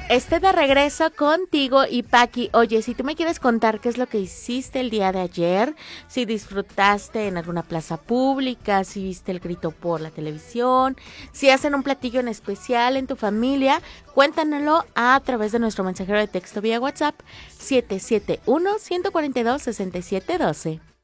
De regreso contigo y Paqui. Oye, si tú me quieres contar qué es lo que hiciste el día de ayer, si disfrutaste en alguna plaza pública, si viste el grito por la televisión, si hacen un platillo en especial en tu familia, cuéntanoslo a través de nuestro mensajero de texto vía WhatsApp 771-142-6712.